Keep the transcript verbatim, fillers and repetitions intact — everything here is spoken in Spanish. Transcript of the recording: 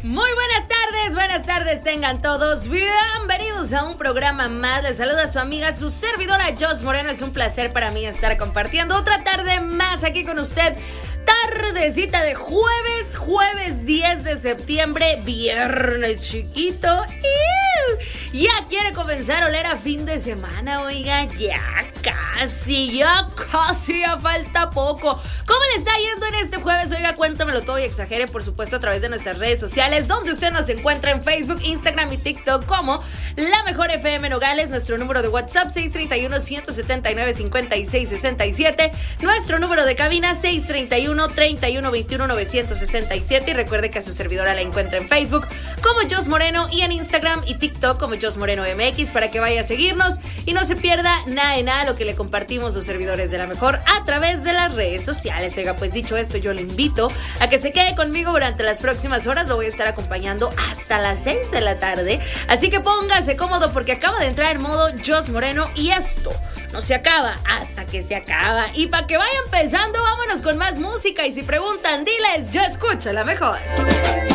Muy buenas tardes, buenas tardes tengan todos. Bienvenidos a un programa más. Les saluda su amiga, su servidora Jos Moreno. Es un placer para mí estar compartiendo otra tarde más aquí con usted. Tardecita de jueves, jueves diez de septiembre, viernes chiquito. Ya quiere comenzar a oler a fin de semana, oiga, ya casi, ya casi, ya falta poco. ¿Cómo le está yendo en este jueves? Oiga, cuéntamelo todo y exagere, por supuesto, a través de nuestras redes sociales, donde usted nos encuentra en Facebook, Instagram y TikTok como La Mejor F M Nogales. Nuestro número de WhatsApp seis tres uno, uno siete nueve, cinco seis seis siete. Nuestro número de cabina seis tres uno, tres uno dos uno, nueve seis siete. Y recuerde que a su servidora la encuentra en Facebook como Jos Moreno y en Instagram y TikTok como Jos Moreno M X, para que vaya a seguirnos y no se pierda nada de nada lo que le compartimos los servidores de La Mejor a través de las redes sociales. Oiga, pues dicho esto, yo le invito a que se quede conmigo durante las próximas horas. Lo voy a estar acompañando hasta las seis de la tarde, así que póngase cómodo porque acaba de entrar en modo Jos Moreno y esto no se acaba hasta que se acaba. Y para que vaya empezando, vámonos con más música. Y si preguntan, diles, yo escucho La Mejor.